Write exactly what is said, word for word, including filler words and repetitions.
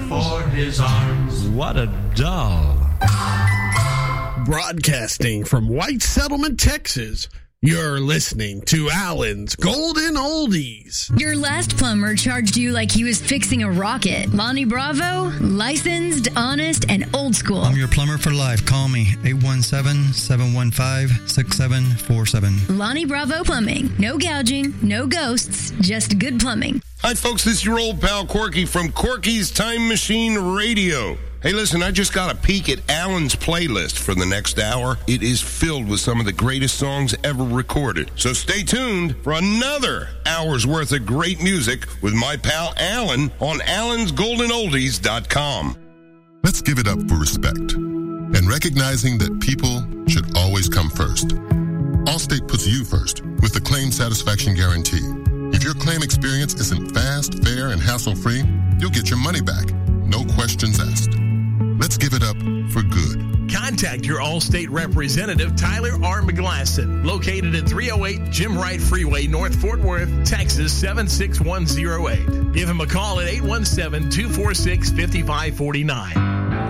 for his arms. What a doll. Broadcasting from White Settlement, Texas, you're listening to Allen's Golden Oldies. Your last plumber charged you like he was fixing a rocket. Lonnie Bravo, licensed, honest, and old school. I'm your plumber for life. Call me, eight one seven, seven one five, six seven four seven. Lonnie Bravo Plumbing. No gouging, no ghosts, just good plumbing. Hi, folks. This is your old pal Corky from Corky's Time Machine Radio. Hey, listen, I just got a peek at Alan's playlist for the next hour. It is filled with some of the greatest songs ever recorded. So stay tuned for another hour's worth of great music with my pal Alan on allens golden oldies dot com. Let's give it up for respect and recognizing that people should always come first. Allstate puts you first with the Claim Satisfaction Guarantee. If your claim experience isn't fast, fair, and hassle-free, you'll get your money back. No questions asked. Let's give it up for good. Contact your Allstate representative, Tyler R. McGlasson, located at three oh eight Jim Wright Freeway, North Fort Worth, Texas, seven six one zero eight. Give him a call at eight one seven, two four six, five five four nine.